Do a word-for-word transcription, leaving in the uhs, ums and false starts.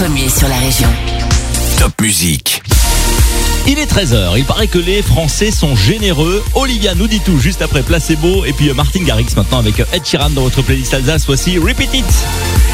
Premier sur la région. Top Musique. Il est treize heures, il paraît que les Français sont généreux. Olivia nous dit tout juste après Placebo. Et puis Martin Garrix maintenant avec Ed Sheeran dans votre playlist Alsace. Voici Repeat It.